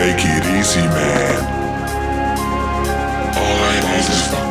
take it easy, man. All I need is